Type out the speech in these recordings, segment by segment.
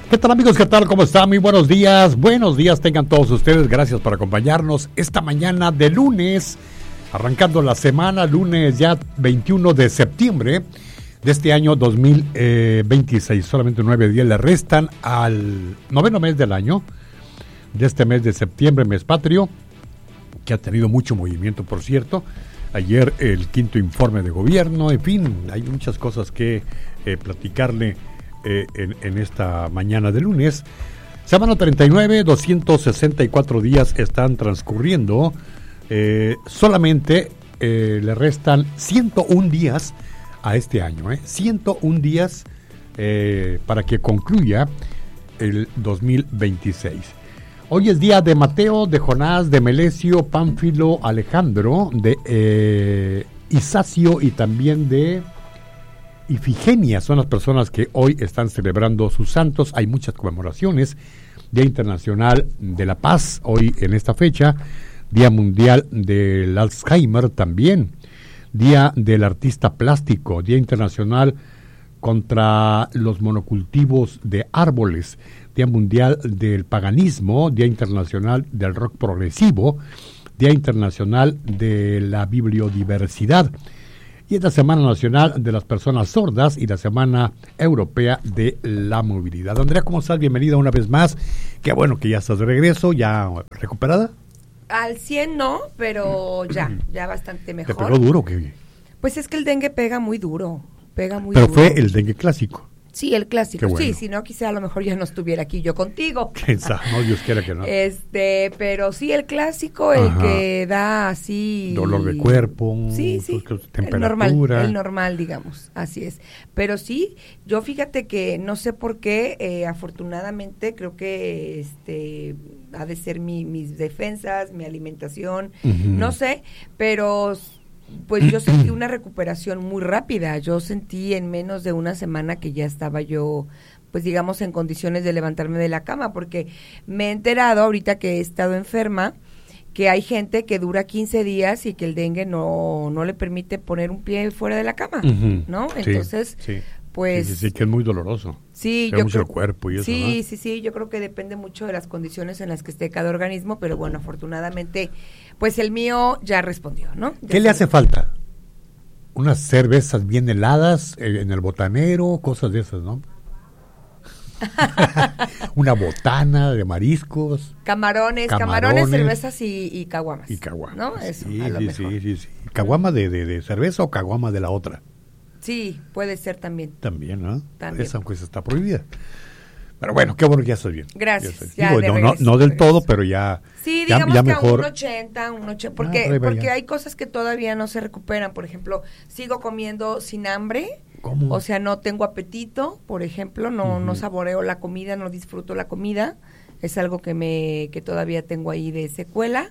¿Qué tal, amigos? ¿Qué tal? ¿Cómo están? Muy buenos días. Buenos días tengan todos ustedes. Gracias por acompañarnos esta mañana de lunes, arrancando la semana, lunes ya 21 de septiembre de este año 2026. Solamente 9 días le restan al noveno mes del año, de este mes de septiembre, mes patrio, que ha tenido mucho movimiento, por cierto. Ayer el quinto informe de gobierno, en fin, hay muchas cosas que platicarle en esta mañana de lunes. Semana 39, 264 días están transcurriendo. Solamente le restan 101 días a este año. 101 días para que concluya el 2026. Hoy es día de Mateo, de Jonás, de Melesio, Pánfilo, Alejandro, de Isacio y también de Ifigenia. Son las personas que hoy están celebrando sus santos. Hay muchas conmemoraciones. Día Internacional de la Paz, hoy en esta fecha. Día Mundial del Alzheimer también. Día del Artista Plástico. Día Internacional contra los monocultivos de árboles. Día Mundial del Paganismo. Día Internacional del Rock Progresivo. Día Internacional de la Bibliodiversidad. Y es la Semana Nacional de las Personas Sordas y la Semana Europea de la Movilidad. Andrea, ¿cómo estás? Bienvenida una vez más. Qué bueno que ya estás de regreso, ya recuperada. Al 100 no, pero ya bastante mejor. ¿Te pegó duro? ¿Qué? Pues es que el dengue pega muy duro, Pero duro. fue el dengue clásico. Sí, el clásico, bueno. sí, si no quizá a lo mejor ya no estuviera aquí yo contigo. No, Dios quiera que no. Pero sí el clásico, el Ajá. Que da así... Dolor de cuerpo, sí, temperatura. el normal, digamos, así es. Pero sí, yo fíjate que no sé por qué, afortunadamente creo que ha de ser mis defensas, mi alimentación, no sé, pero... Pues yo sentí una recuperación muy rápida. Yo sentí en menos de una semana que ya estaba yo, pues digamos, en condiciones de levantarme de la cama, porque me he enterado ahorita que he estado enferma, que hay gente que dura 15 días y que el dengue no le permite poner un pie fuera de la cama, ¿no? Entonces, sí. pues... Sí, que es muy doloroso. Sí, yo creo, el cuerpo y eso, sí, ¿no? sí, yo creo que depende mucho de las condiciones en las que esté cada organismo, pero bueno, afortunadamente, pues el mío ya respondió, ¿no? ¿Qué le hace falta? Unas cervezas bien heladas en el botanero, cosas de esas, ¿no? Una botana de mariscos. Camarones, cervezas y caguamas. Y caguamas. ¿No? Eso, sí, a lo mejor. Sí. ¿Caguama de cerveza o caguama de la otra? Sí, puede ser también. También, ¿no? También. Esa aunque está prohibida. Pero bueno, qué bueno que ya estás bien. Gracias. Ya no del todo, pero ya. Sí, digamos ya que mejor. a un 80, porque hay cosas que todavía no se recuperan. Por ejemplo, sigo comiendo sin hambre. ¿Cómo? O sea, no tengo apetito, por ejemplo, no saboreo la comida, no disfruto la comida. Es algo que todavía tengo ahí de secuela.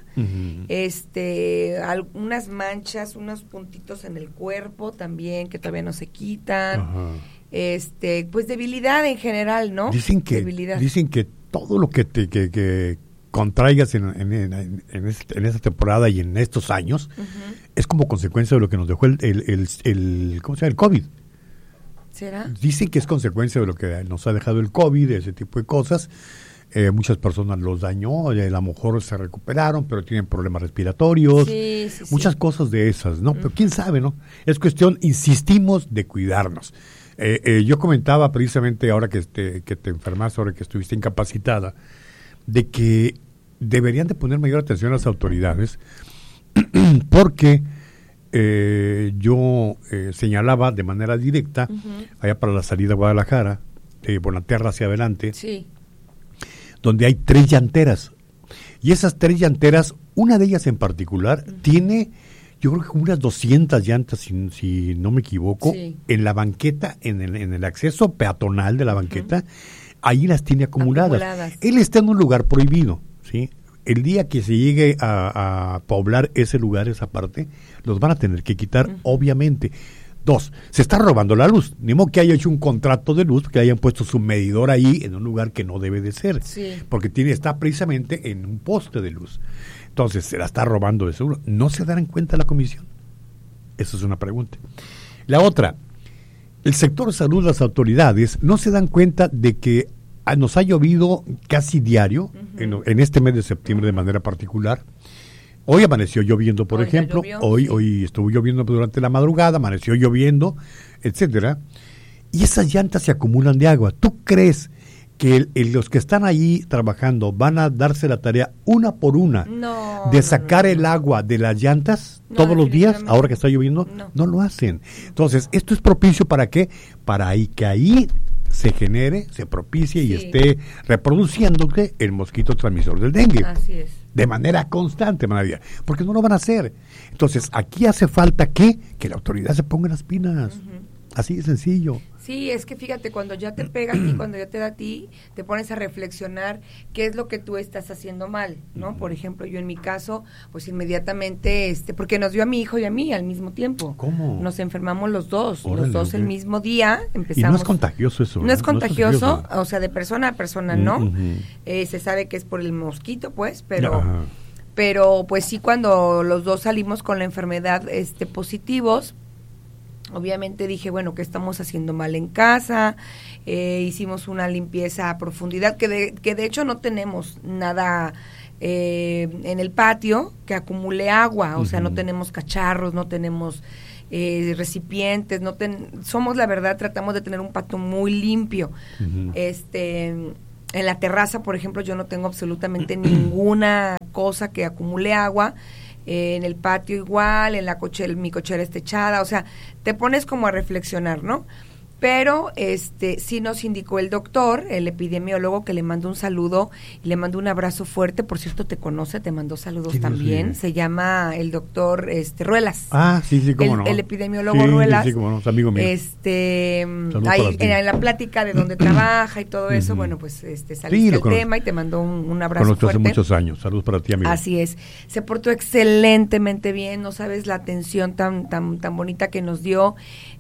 Unas manchas, unos puntitos en el cuerpo también que todavía no se quitan. Ajá. Pues debilidad en general, ¿no? Dicen que todo lo que contraigas en esta temporada y en estos años es como consecuencia de lo que nos dejó ¿cómo se llama? El COVID. ¿Será? Dicen que es consecuencia de lo que nos ha dejado el COVID, ese tipo de cosas. Muchas personas los dañó, a lo mejor se recuperaron, pero tienen problemas respiratorios, muchas cosas de esas, ¿no? Pero quién sabe, ¿no? Es cuestión, insistimos, de cuidarnos. Yo comentaba precisamente ahora que te enfermaste, ahora que estuviste incapacitada, de que deberían de poner mayor atención a las autoridades, porque yo señalaba de manera directa, allá para la salida a Guadalajara, de Bonaterra hacia adelante, donde hay 3 llanteras. Y esas 3 llanteras, una de ellas en particular, tiene, yo creo que unas 200 llantas, si no me equivoco, en la banqueta, en el acceso peatonal de la banqueta, ahí las tiene acumuladas. Él está en un lugar prohibido, ¿sí? El día que se llegue a poblar ese lugar, esa parte, los van a tener que quitar, obviamente. 2, se está robando la luz. Ni modo que haya hecho un contrato de luz, que hayan puesto su medidor ahí en un lugar que no debe de ser. Porque está precisamente en un poste de luz. Entonces, se la está robando de seguro. ¿No se darán cuenta la comisión? Esa es una pregunta. La otra, el sector salud, las autoridades, no se dan cuenta de que nos ha llovido casi diario, en este mes de septiembre de manera particular. Hoy amaneció lloviendo, por ejemplo. Hoy estuvo lloviendo durante la madrugada, amaneció lloviendo, etcétera. Y esas llantas se acumulan de agua. ¿Tú crees que los que están ahí trabajando van a darse la tarea una por una de sacar el agua de las llantas todos los días, ahora que está lloviendo? No lo hacen. Entonces, esto es propicio ¿para qué? Para que ahí se genere, se propicie y esté reproduciéndose el mosquito transmisor del dengue. Así es. De manera constante, Maravilla, porque no lo van a hacer. Entonces, aquí hace falta que la autoridad se ponga las pilas. Así de sencillo. Sí, es que fíjate, cuando ya te pega a ti, cuando ya te da a ti, te pones a reflexionar qué es lo que tú estás haciendo mal, ¿no? Por ejemplo, yo en mi caso, pues inmediatamente, porque nos dio a mi hijo y a mí al mismo tiempo. ¿Cómo? Nos enfermamos los dos, Órale, el mismo día empezamos. Y no es contagioso eso. No es contagioso, o sea, de persona a persona, ¿no? Se sabe que es por el mosquito, pues, pero pues sí, cuando los dos salimos con la enfermedad positivos, obviamente dije, bueno, ¿qué estamos haciendo mal en casa? Hicimos una limpieza a profundidad, que de hecho no tenemos nada en el patio que acumule agua, o sea, no tenemos cacharros, no tenemos recipientes, somos, la verdad, tratamos de tener un patio muy limpio. En la terraza, por ejemplo, yo no tengo absolutamente ninguna cosa que acumule agua. En el patio igual, en la mi cochera está techada, o sea, te pones como a reflexionar, ¿no? Pero sí nos indicó el doctor, el epidemiólogo, que le mando un saludo y le mando un abrazo fuerte. Por cierto, te conoce, te mandó saludos también. Se llama el doctor Ruelas. Ah, sí, cómo no. El epidemiólogo Ruelas. Sí, cómo no, es amigo mío. Ahí en la plática de donde trabaja y todo eso, bueno, pues saliste el tema y te mandó un abrazo fuerte. Hace muchos años. Saludos para ti, amigo. Así es. Se portó excelentemente bien, no sabes la atención tan bonita que nos dio.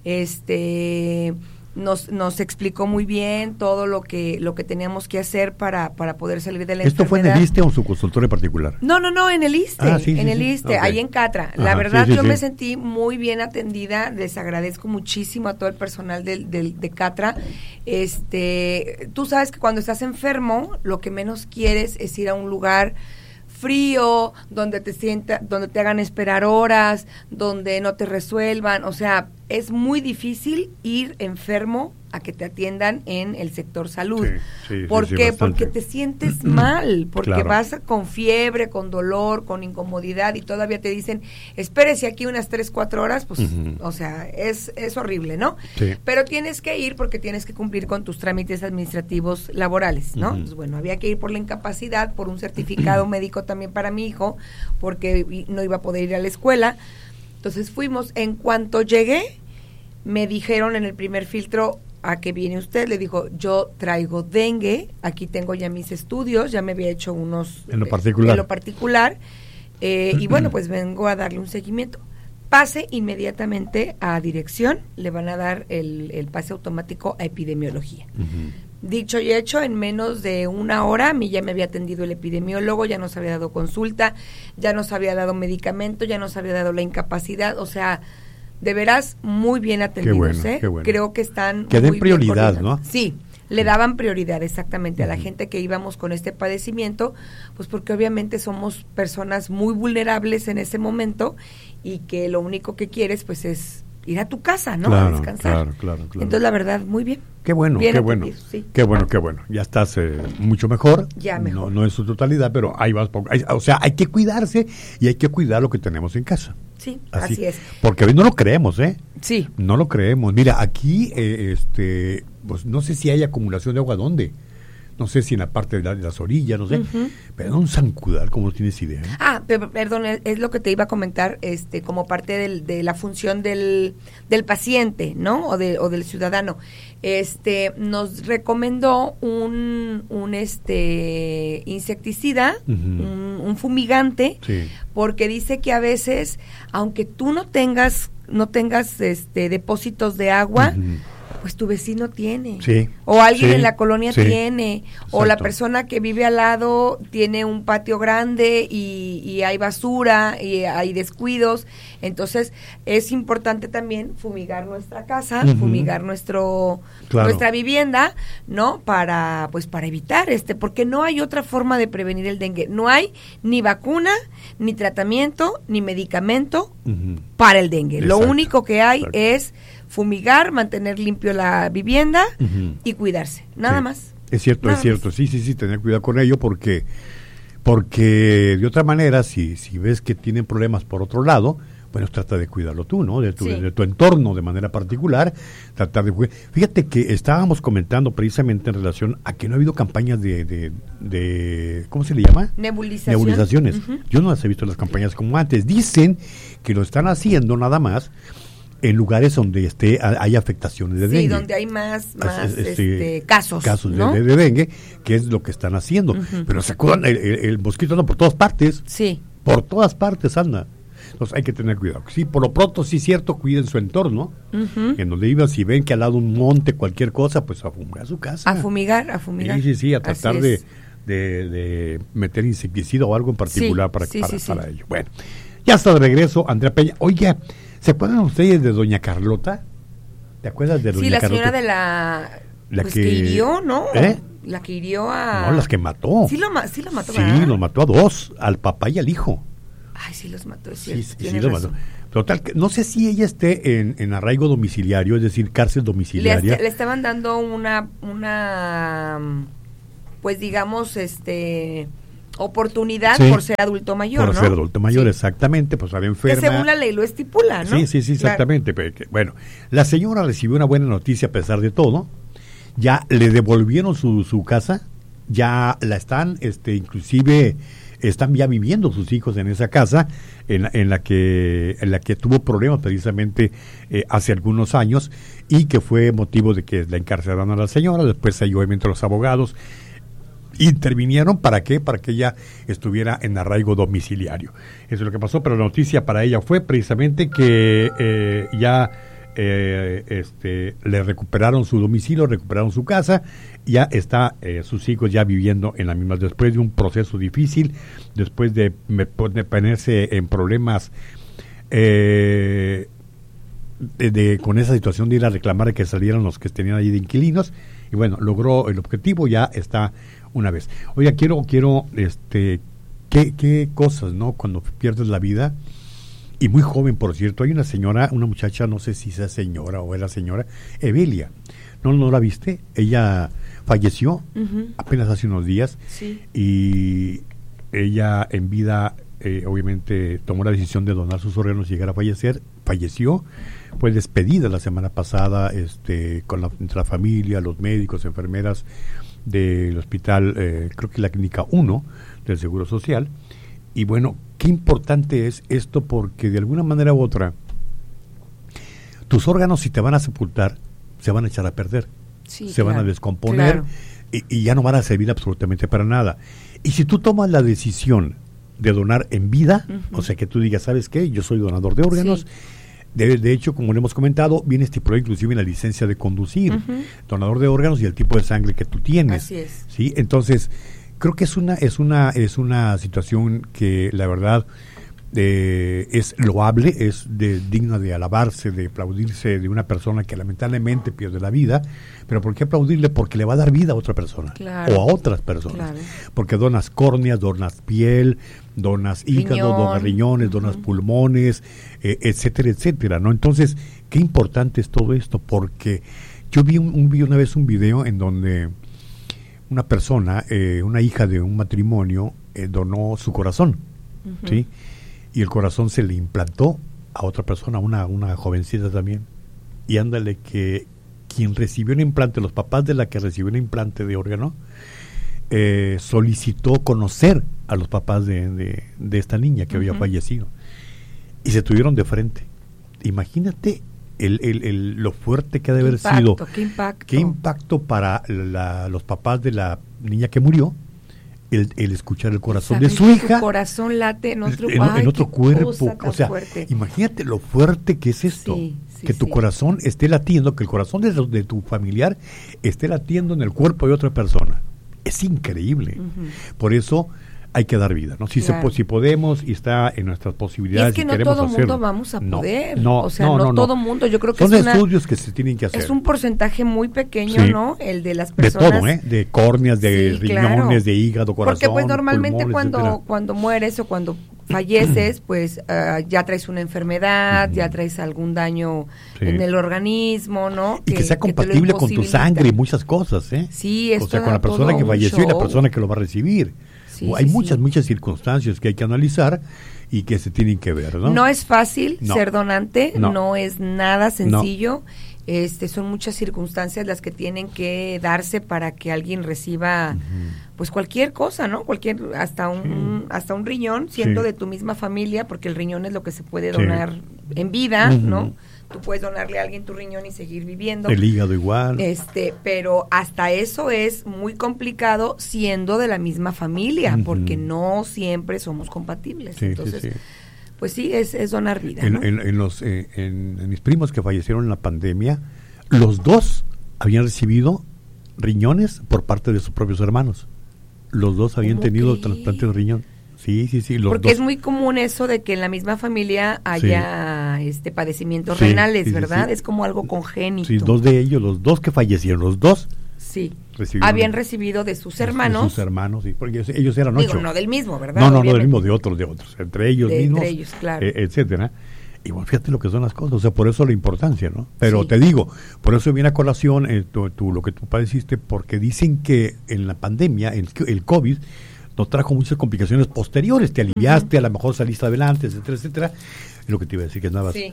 Nos explicó muy bien todo lo que teníamos que hacer para poder salir de la ¿Esto enfermedad. fue en el ISSSTE o en su consultorio particular? No, en el ISSSTE, el ISSSTE, ahí en Catra. La verdad, yo me sentí muy bien atendida, les agradezco muchísimo a todo el personal de Catra. Tú sabes que cuando estás enfermo, lo que menos quieres es ir a un lugar frío, donde te hagan esperar horas, donde no te resuelvan, o sea, es muy difícil ir enfermo a que te atiendan en el sector salud. ¿Por qué? Porque te sientes mal, porque vas con fiebre, con dolor, con incomodidad y todavía te dicen, espérese aquí unas 3-4 horas, pues, o sea, es horrible, ¿no? Pero tienes que ir porque tienes que cumplir con tus trámites administrativos laborales, ¿no? Entonces, bueno, había que ir por la incapacidad, por un certificado médico también para mi hijo, porque no iba a poder ir a la escuela. Entonces fuimos, en cuanto llegué, me dijeron en el primer filtro, ¿a qué viene usted? Le dijo, yo traigo dengue, aquí tengo ya mis estudios, ya me había hecho unos... En lo particular. Y bueno, pues vengo a darle un seguimiento. Pase inmediatamente a dirección, le van a dar el pase automático a epidemiología. Dicho y hecho, en menos de una hora, a mí ya me había atendido el epidemiólogo, ya nos había dado consulta, ya nos había dado medicamento, ya nos había dado la incapacidad, o sea, de veras muy bien atendidos. Qué bueno. Creo que están que den prioridad, ¿no? Sí, le daban prioridad exactamente a la gente que íbamos con este padecimiento, pues porque obviamente somos personas muy vulnerables en ese momento y que lo único que quieres pues es ir a tu casa, ¿no? A descansar. Claro. Entonces, la verdad, muy bien. Qué bueno. Sí. Qué bueno. Ya estás mucho mejor. Ya mejor. No en su totalidad, pero ahí vas. O sea, hay que cuidarse y hay que cuidar lo que tenemos en casa. Sí, así es. Porque hoy no lo creemos, ¿eh? Sí. No lo creemos. Mira, aquí, pues no sé si hay acumulación de agua, ¿dónde? No sé si en la parte de las orillas, no sé, pero en un zancudal, como no tienes idea. Perdón, es lo que te iba a comentar, como parte de la función del paciente, ¿no? O del ciudadano. Nos recomendó un insecticida, un fumigante, porque dice que a veces, aunque tú no tengas depósitos de agua, pues tu vecino tiene, sí, o alguien sí, en la colonia sí, tiene, o la exacto. persona que vive al lado tiene un patio grande y hay basura y hay descuidos. Entonces es importante también fumigar nuestra casa, fumigar Claro. nuestra vivienda, ¿no? Para evitar porque no hay otra forma de prevenir el dengue. No hay ni vacuna, ni tratamiento, ni medicamento para el dengue. Exacto. Lo único que hay Exacto. es fumigar, mantener limpio la vivienda y cuidarse, nada Sí. más. Es cierto, Nada es cierto, sí, tener cuidado con ello porque de otra manera, si ves que tienen problemas por otro lado, bueno, trata de cuidarlo tú, ¿no? De tu entorno de manera particular, tratar de cuidar. Fíjate que estábamos comentando precisamente en relación a que no ha habido campañas de ¿cómo se le llama? Nebulizaciones. Yo no las he visto las campañas como antes. Dicen que lo están haciendo nada más en lugares donde hay afectaciones de dengue. Sí, donde hay más casos, ¿no? de dengue, que es lo que están haciendo. Pero se acuerdan, el mosquito anda por todas partes. Sí. Por todas partes anda. Entonces hay que tener cuidado. Sí, por lo pronto, sí es cierto, cuiden su entorno. En donde vivan, si ven que al lado un monte, cualquier cosa, pues a fumigar su casa. A fumigar. Sí, a tratar de meter insecticida o algo en particular para ello. Bueno, ya está de regreso Andrea Peña. Oye, ¿se acuerdan ustedes de doña Carlota? ¿Te acuerdas de doña Carlota? Sí, la señora de la que hirió, ¿no? La que hirió a... No, las que mató. Sí, lo mató, Sí, ¿verdad? los mató a dos, al papá y al hijo. Ay, sí los mató, Sí, los mató. Total, no sé si ella esté en arraigo domiciliario, es decir, cárcel domiciliaria. Le estaban dando una pues digamos, oportunidad por ser adulto mayor, por ser adulto mayor, exactamente, pues estaba enferma. Que según la ley lo estipula, ¿no? Sí, exactamente. Claro. Bueno, la señora recibió una buena noticia a pesar de todo. Ya le devolvieron su casa, ya la están, inclusive están ya viviendo sus hijos en esa casa en la que tuvo problemas precisamente hace algunos años y que fue motivo de que la encarcelaran a la señora. Después ahí obviamente los abogados intervinieron. ¿Para qué? Para que ella estuviera en arraigo domiciliario. Eso es lo que pasó, pero la noticia para ella fue precisamente que le recuperaron su domicilio, recuperaron su casa, ya está sus hijos ya viviendo en la misma, después de un proceso difícil, después de ponerse en problemas con esa situación de ir a reclamar que salieran los que tenían ahí de inquilinos, y bueno, logró el objetivo, ya está una vez. Oiga, quiero qué cosas, ¿no? Cuando pierdes la vida, y muy joven, por cierto. Hay una señora, una muchacha, no sé si sea señora o era señora, Evelia. ¿No la viste? Ella falleció apenas hace unos días. Sí. Y ella en vida, obviamente, tomó la decisión de donar sus órganos y llegar a fallecer. Falleció. Fue despedida la semana pasada entre la familia, los médicos, enfermeras del hospital, creo que la clínica 1 del Seguro Social. Y bueno, qué importante es esto, porque de alguna manera u otra tus órganos, si te van a sepultar, se van a echar a perder, se van a descomponer, y ya no van a servir absolutamente para nada. Y si tú tomas la decisión de donar en vida, o sea, que tú digas, ¿sabes qué? Yo soy donador de órganos. De hecho, como le hemos comentado, viene estipulado inclusive en la licencia de conducir, donador de órganos y el tipo de sangre que tú tienes. Así es. ¿Sí? Entonces, creo que es una situación que la verdad es loable, es digna de alabarse, de aplaudirse de una persona que lamentablemente pierde la vida. Pero ¿por qué aplaudirle? Porque le va a dar vida a otra persona, o a otras personas. Porque donas córneas, donas piel, donas hígado, donas riñones, donas pulmones, etcétera, etcétera, ¿no? Entonces, qué importante es todo esto, porque yo vi una vez un video en donde una persona, una hija de un matrimonio, donó su corazón, ¿sí? Y el corazón se le implantó a otra persona, una jovencita también. Y ándale, que quien recibió un implante, los papás de la que recibió un implante de órgano, solicitó conocer a los papás de esta niña que había fallecido. Y se tuvieron de frente. Imagínate lo fuerte que ha de haber sido. Qué impacto para los papás de la niña que murió, el escuchar el corazón de su hija. Su corazón late en otro, en otro cuerpo. O sea, fuerte. imagínate lo fuerte que es esto. que tu corazón esté latiendo, que el corazón de tu familiar esté latiendo en el cuerpo de otra persona. Es increíble. Por eso hay que dar vida, ¿no? Si podemos y está en nuestras posibilidades. Y es que no todo mundo vamos a poder. No todo mundo. Yo creo que son estudios que se tienen que hacer. Es un porcentaje muy pequeño, ¿no? El de las personas. De todo, de córneas, de riñones, de hígado, corazón. Porque pues normalmente pulmones, cuando mueres o cuando falleces, pues ya traes una enfermedad, ya traes algún daño en el organismo, ¿no? Y que sea compatible con tu sangre y muchas cosas, ¿eh? Sí, esto. O sea, con la persona que falleció y la persona que lo va a recibir. Hay muchas circunstancias que hay que analizar y que se tienen que ver, ¿no? No es fácil ser donante, no es nada sencillo. Son muchas circunstancias las que tienen que darse para que alguien reciba pues cualquier cosa, ¿no? Hasta un riñón, siendo de tu misma familia, porque el riñón es lo que se puede donar en vida, ¿no? Tú puedes donarle a alguien tu riñón y seguir viviendo. El hígado igual. Pero hasta eso es muy complicado siendo de la misma familia, porque no siempre somos compatibles. Entonces, pues sí, es donar vida, ¿no? En mis primos que fallecieron en la pandemia, los dos habían recibido riñones por parte de sus propios hermanos. Los dos habían tenido trasplante de riñón. Sí, porque es muy común eso de que en la misma familia haya padecimientos renales, ¿verdad? Es como algo congénito. Sí, los dos que fallecieron, los dos habían recibido de sus hermanos. De sus hermanos, sí, porque ellos eran 8. No del mismo, ¿verdad? No del mismo, de otros, entre ellos mismos. Entre ellos, claro. Etcétera. Y bueno, fíjate lo que son las cosas, o sea, por eso la importancia, ¿no? Pero te digo, por eso viene a colación lo que tú padeciste, porque dicen que en la pandemia, el COVID, nos trajo muchas complicaciones posteriores, te aliviaste, a lo mejor saliste adelante, etcétera. Es lo que te iba a decir, que nada más,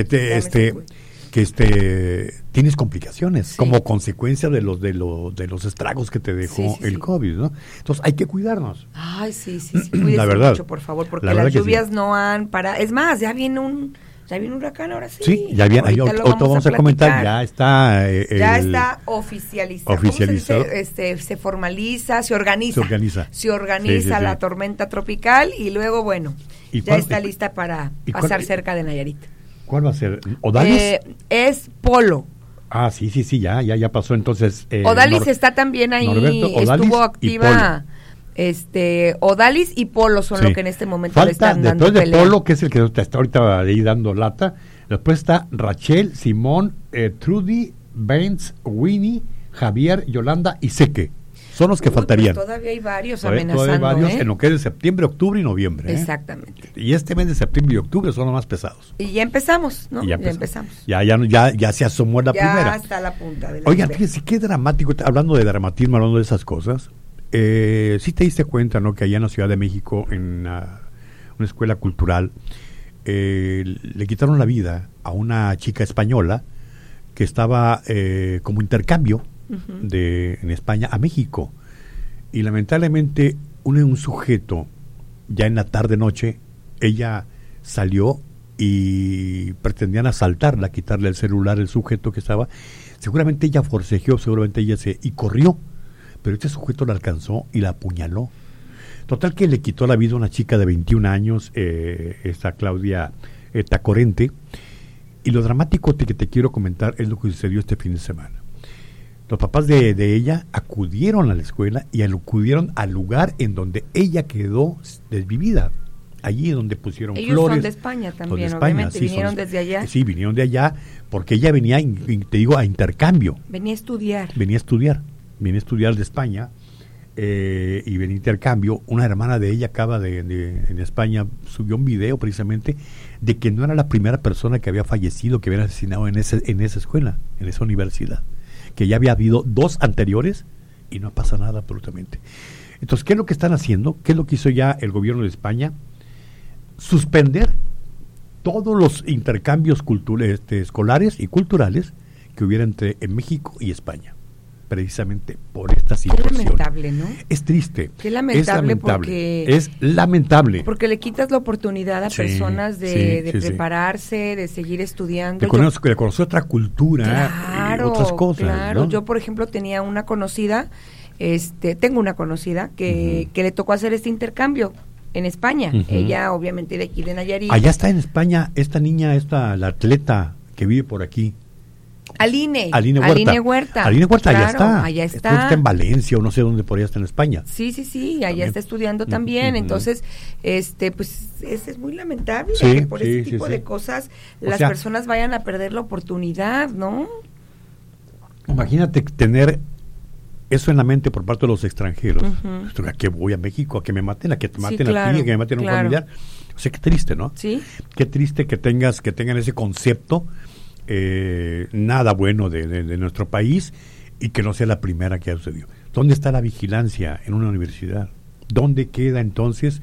tienes complicaciones como consecuencia de los estragos que te dejó el COVID, ¿no? Entonces hay que cuidarnos. Ay, cuídense la verdad, mucho, por favor, porque las lluvias no han parado. Es más, ya viene un huracán ahora sí. Sí, ya viene, ahorita vamos a comentar, ya está oficializado. Se formaliza, se organiza la tormenta tropical y luego, bueno, ya está lista para pasar cerca de Nayarit. ¿Cuál va a ser? ¿Odalis? Es Polo. Ah, sí, ya pasó entonces. Odalis está también ahí, estuvo activa. Odalis y Polo son lo que en este momento le están dando pelea. Después de Polo, que es el que está ahorita ahí dando lata, después está Rachel, Simón, Trudy, Benz, Winnie, Javier, Yolanda y Seque. Son los que faltarían. Todavía hay varios amenazando. En lo que es de septiembre, octubre y noviembre. Exactamente. Y este mes de septiembre y octubre son los más pesados. Y ya empezamos, ¿no? Ya empezamos. Ya se asomó la primera. Ya está la punta de la Oigan, fíjense, qué dramático, hablando de dramatismo, hablando de esas cosas. Sí te diste cuenta, ¿no? Que allá en la Ciudad de México, en una escuela cultural, le quitaron la vida a una chica española que estaba como intercambio en España a México, y lamentablemente un sujeto ya en la tarde-noche, ella salió y pretendían asaltarla, quitarle el celular al sujeto que estaba, seguramente ella forcejeó, y corrió, pero este sujeto la alcanzó y la apuñaló. Total que le quitó la vida a una chica de 21 años, esta Claudia Tacorente, y lo dramático que te quiero comentar es lo que sucedió este fin de semana. Los papás de ella acudieron a la escuela y acudieron al lugar en donde ella quedó desvivida. Allí donde pusieron ellos flores. Son de España también, obviamente. Vinieron desde allá. Sí, vinieron de allá porque ella venía, te digo, a intercambio. Venía a estudiar de España y venía a intercambio. Una hermana de ella acaba en España, subió un video precisamente de que no era la primera persona que había fallecido, que había asesinado en esa escuela, en esa universidad. Que ya había habido 2 anteriores y no pasa nada absolutamente. Entonces, ¿qué es lo que están haciendo? ¿Qué es lo que hizo ya el gobierno de España? Suspender todos los intercambios escolares y culturales que hubiera en México y España, precisamente por esta situación. Qué lamentable, ¿no? Es triste. Qué lamentable, porque es lamentable. Porque le quitas la oportunidad a personas de prepararse, de seguir estudiando. De conocer otra cultura, otras cosas. Claro, ¿no? yo por ejemplo tenía una conocida, tengo una conocida que le tocó hacer este intercambio en España. Ella obviamente de aquí de Nayarit. Allá está en España esta niña, la atleta que vive por aquí. Aline Huerta. Aline Huerta, claro, allá está en Valencia o no sé dónde podría estar en España. Sí, allá también está estudiando también. Entonces, pues es muy lamentable que por ese tipo de cosas las personas vayan a perder la oportunidad, ¿no? Imagínate tener eso en la mente por parte de los extranjeros. ¿A qué voy a México? ¿A que me maten? ¿A que te maten a ti? ¿A que me maten a un familiar? O sea, qué triste, ¿no? Sí. Qué triste que tengan ese concepto nada bueno de nuestro país y que no sea la primera que ha sucedido. ¿Dónde está la vigilancia en una universidad? ¿Dónde queda entonces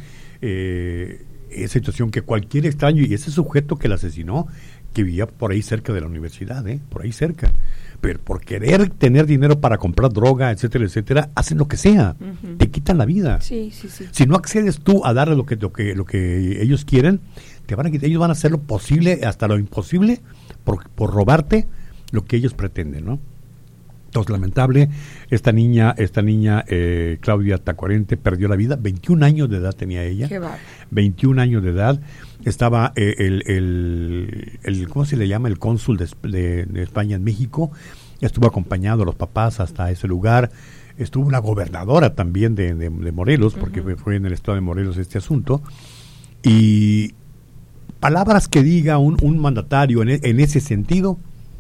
esa situación que cualquier extraño, y ese sujeto que la asesinó, que vivía por ahí cerca de la universidad, por ahí cerca, pero por querer tener dinero para comprar droga, etcétera, etcétera, hacen lo que sea, te quitan la vida. Sí. Si no accedes tú a darle lo que ellos quieren, te van a quitar, ellos van a hacer lo posible, hasta lo imposible, por robarte lo que ellos pretenden, ¿no? Entonces, lamentable, esta niña Claudia Tacuarente perdió la vida, 21 años de edad tenía ella. Qué bárbaro. 21 años de edad, estaba ¿cómo se le llama? El cónsul de España en México, estuvo acompañado a los papás hasta ese lugar, estuvo una gobernadora también de Morelos, porque fue en el estado de Morelos este asunto, y palabras que diga un mandatario en ese sentido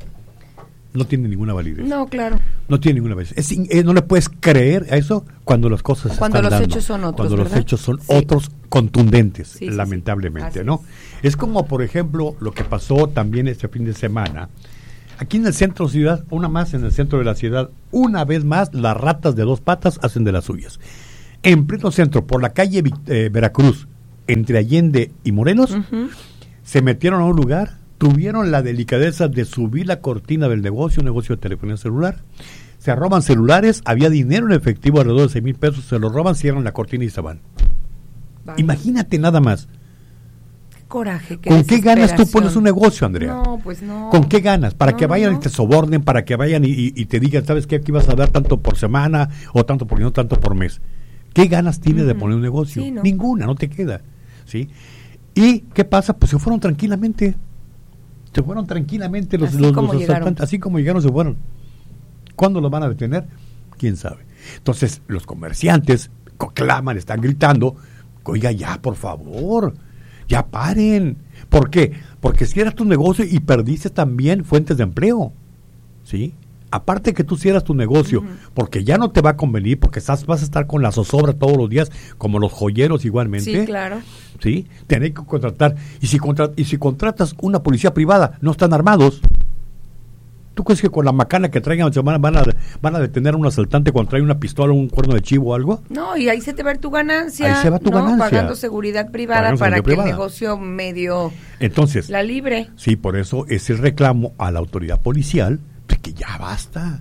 no tiene ninguna validez. No, claro. No tiene ninguna validez. No le puedes creer a eso cuando las cosas se están dando. Cuando los hechos son otros, Cuando ¿verdad? los hechos son otros contundentes, lamentablemente, sí. ¿no? Es como, por ejemplo, lo que pasó también este fin de semana. Aquí en el centro de la ciudad, una más en el centro de la ciudad, una vez más, las ratas de dos patas hacen de las suyas. En pleno centro, por la calle Veracruz, entre Allende y Morelos, se metieron a un lugar, tuvieron la delicadeza de subir la cortina del negocio, un negocio de telefonía celular, se roban celulares, había dinero en efectivo alrededor de 6,000 pesos, se lo roban, cierran la cortina y se van. Vale. Imagínate nada más. Qué coraje, qué ¿Con qué ganas tú pones un negocio, Andrea? No, pues no. ¿Con qué ganas? Para que vayan y te sobornen, para que vayan y te digan, ¿sabes qué? Aquí vas a dar tanto por semana o tanto por no tanto por mes. ¿Qué ganas tienes de poner un negocio? Sí, no. Ninguna, no te queda. ¿Sí? ¿Y qué pasa? Pues se fueron tranquilamente. Se fueron tranquilamente los asaltantes, así como llegaron, se fueron. ¿Cuándo los van a detener? ¿Quién sabe? Entonces, los comerciantes claman, están gritando, oiga, ya, por favor, ya paren. ¿Por qué? Porque cierras tu negocio y perdiste también fuentes de empleo, ¿sí? Aparte que tú cierras tu negocio, porque ya no te va a convenir, porque vas a estar con la zozobra todos los días, como los joyeros igualmente. Sí, claro. ¿Sí? Tenés que contratar. Y si contratas una policía privada, no están armados. ¿Tú crees que con la macana que traigan van a detener a un asaltante cuando trae una pistola, un cuerno de chivo o algo? No, y ahí se te va tu ganancia. Ahí se va tu ganancia. Pagando seguridad privada para que el negocio medio entonces la libre. Sí, por eso es el reclamo a la autoridad policial de que ya basta,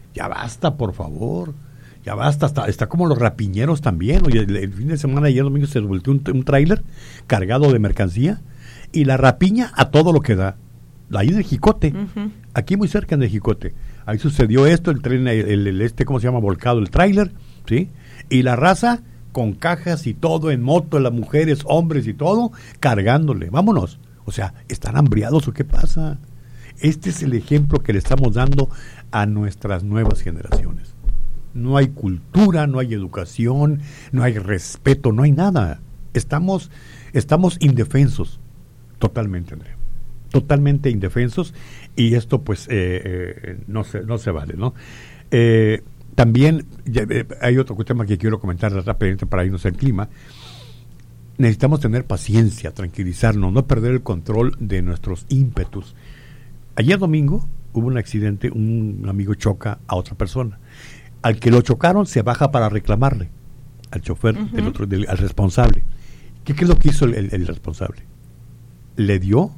por favor. Ya basta, está como los rapiñeros también. Oye, el fin de semana, ayer domingo, se volteó un tráiler cargado de mercancía y la rapiña a todo lo que da. Ahí en el Jicote, aquí muy cerca de Jicote. Ahí sucedió esto, el tren, ¿cómo se llama? Volcado el tráiler, ¿sí? Y la raza con cajas y todo en moto, las mujeres, hombres y todo, cargándole. Vámonos. O sea, ¿están hambriados o qué pasa? Este es el ejemplo que le estamos dando a nuestras nuevas generaciones. No hay cultura, no hay educación, no hay respeto, no hay nada. Estamos indefensos, totalmente, Andrea. Totalmente indefensos, y esto pues no se vale, ¿no? También hay otro tema que quiero comentar rápidamente para irnos al clima. Necesitamos tener paciencia, tranquilizarnos, no perder el control de nuestros ímpetus. Ayer domingo hubo un accidente, un amigo choca a otra persona. Al que lo chocaron se baja para reclamarle al chofer, al responsable. ¿Qué es lo que hizo el responsable? Le dio,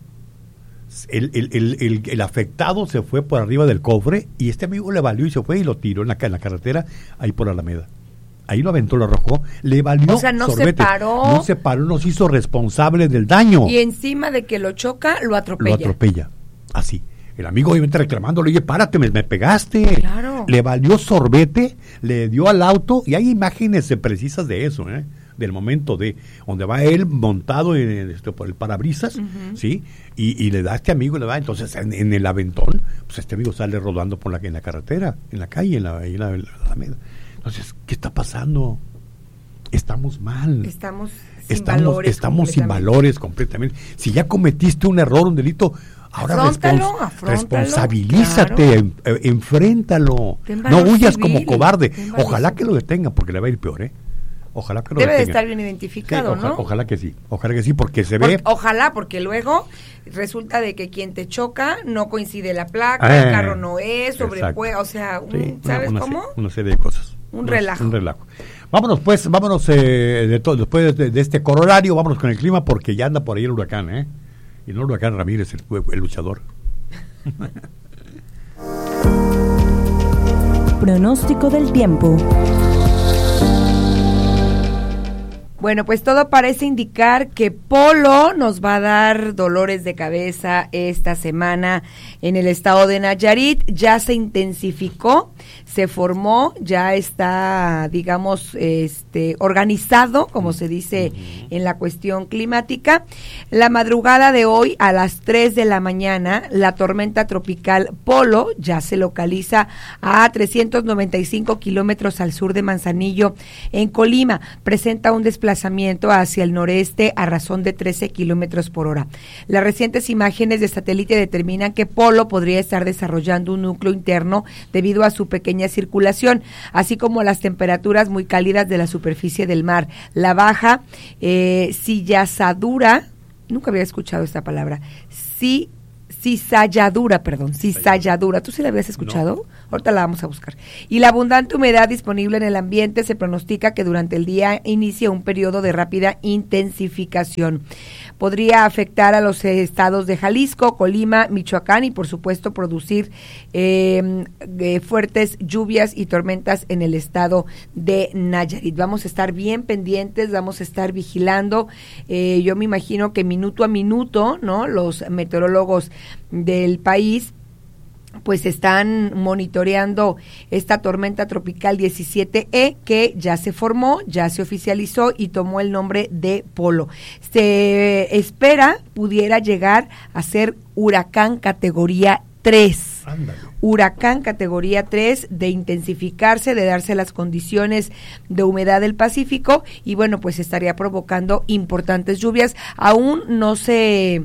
el afectado se fue por arriba del cofre y este amigo le valió y se fue y lo tiró en la carretera ahí por Alameda. Ahí lo aventó, lo arrojó, le valió. O sea, no sorbete. No se paró, nos hizo responsable del daño. Y encima de que lo choca, lo atropella. Así. El amigo obviamente reclamándole, oye, párate, me pegaste. Claro. Le valió sorbete, le dio al auto, y hay imágenes precisas de eso, del momento de donde va él montado por el parabrisas, ¿sí? Y le da a este amigo, le va, entonces en el aventón, pues este amigo sale rodando en la carretera, en la calle, en la Alameda. Entonces, ¿qué está pasando? Estamos mal. Estamos sin valores completamente. Si ya cometiste un error, un delito, ahora responsabilízate, claro. Enfréntalo. No huyas como cobarde. Ojalá que lo detengan, porque le va a ir peor, ¿eh? Ojalá que lo detengan. Debe de estar bien identificado, sí, ¿no? Ojalá que sí, porque se ve... Ojalá, porque luego resulta de que quien te choca no coincide la placa, el carro no es, sobrepueda, o sea, ¿sabes cómo? Una serie de cosas. Un relajo. Vámonos después de este corolario, vámonos con el clima, porque ya anda por ahí el huracán, ¿eh? Y no el huracán Ramírez, el luchador. Pronóstico del tiempo. Bueno, pues todo parece indicar que Polo nos va a dar dolores de cabeza esta semana en el estado de Nayarit. Ya se intensificó, se formó, ya está, digamos, organizado, como se dice en la cuestión climática. La madrugada de hoy, a las 3 de la mañana, la tormenta tropical Polo ya se localiza a 395 kilómetros al sur de Manzanillo, en Colima. Presenta un desplazamiento hacia el noreste a razón de 13 kilómetros por hora. Las recientes imágenes de satélite determinan que Polo podría estar desarrollando un núcleo interno debido a su pequeña circulación, así como las temperaturas muy cálidas de la superficie del mar. La baja cizalladura, nunca había escuchado esta palabra, cizalladura, ¿tú sí la habías escuchado? No. Ahorita la vamos a buscar. Y la abundante humedad disponible en el ambiente se pronostica que durante el día inicie un periodo de rápida intensificación. Podría afectar a los estados de Jalisco, Colima, Michoacán y por supuesto producir fuertes lluvias y tormentas en el estado de Nayarit. Vamos a estar bien pendientes, vamos a estar vigilando. Yo me imagino que minuto a minuto, ¿no? Los meteorólogos del país pues están monitoreando esta tormenta tropical 17E que ya se formó, ya se oficializó y tomó el nombre de Polo. Se espera pudiera llegar a ser huracán categoría 3. Ándale. Huracán categoría 3, de intensificarse, de darse las condiciones de humedad del Pacífico y bueno, pues estaría provocando importantes lluvias. Aún no se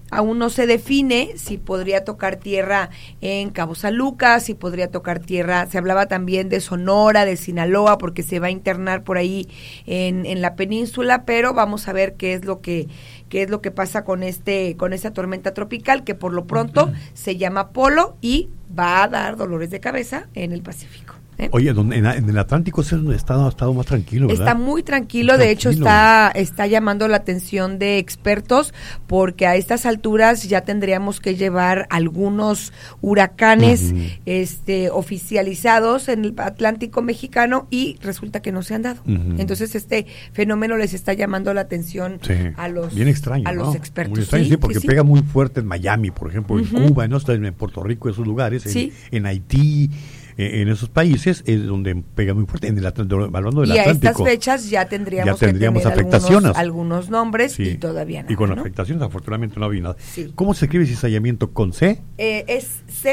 define si podría tocar tierra en Cabo San Lucas, si podría tocar tierra, se hablaba también de Sonora, de Sinaloa, porque se va a internar por ahí en la península, pero vamos a ver qué es lo que pasa con esta tormenta tropical, que por lo pronto se llama Polo y va a dar dolores de cabeza en el Pacífico. Oye, en el Atlántico ha estado más tranquilo, ¿verdad? Está muy tranquilo, de hecho está llamando la atención de expertos, porque a estas alturas ya tendríamos que llevar algunos huracanes oficializados en el Atlántico mexicano y resulta que no se han dado. Entonces este fenómeno les está llamando la atención a los bien extraño, a los expertos. Muy extraño, sí, porque pega muy fuerte en Miami, por ejemplo, en Cuba, en Puerto Rico, esos lugares, en Haití. En esos países es donde pega muy fuerte, hablando del Atlántico. Y a estas fechas ya tendríamos que tener algunos nombres y todavía no. Y con afectaciones, afortunadamente no había nada. Sí. ¿Cómo se escribe cizallamiento? ¿Con C? Es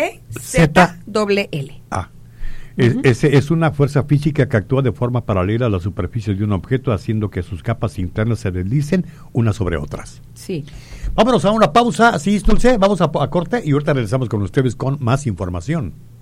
C-Z-L-L. Es una fuerza física que actúa de forma paralela a la superficie de un objeto, haciendo que sus capas internas se deslicen unas sobre otras. Sí. Vámonos a una pausa, ¿sí, Dulce? Vamos a corte y ahorita regresamos con ustedes con más información.